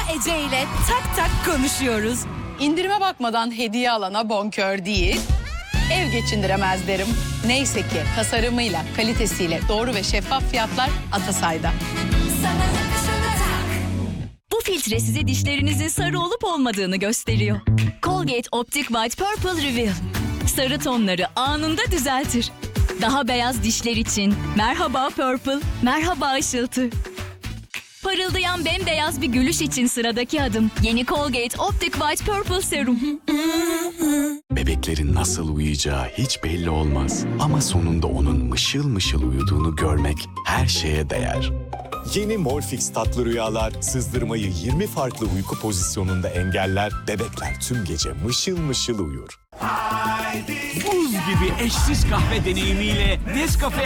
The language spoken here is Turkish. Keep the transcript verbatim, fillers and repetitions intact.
Ece ile tak tak konuşuyoruz. İndirime bakmadan hediye alana bonkör değil, ev geçindiremez derim. Neyse ki tasarımıyla, kalitesiyle doğru ve şeffaf fiyatlar Atasay'da. Bu filtre size dişlerinizin sarı olup olmadığını gösteriyor. Colgate Optic White Purple Reveal. Sarı tonları anında düzeltir. Daha beyaz dişler için merhaba Purple, merhaba ışıltı. Parıldayan bembeyaz bir gülüş için sıradaki adım. Yeni Colgate Optic White Purple Serum. Bebeklerin nasıl uyuyacağı hiç belli olmaz. Ama sonunda onun mışıl mışıl uyuduğunu görmek her şeye değer. Yeni Morfix tatlı rüyalar sızdırmayı yirmi farklı uyku pozisyonunda engeller, bebekler tüm gece mışıl mışıl uyur. Buz gibi eşsiz kahve deneyimiyle Nescafe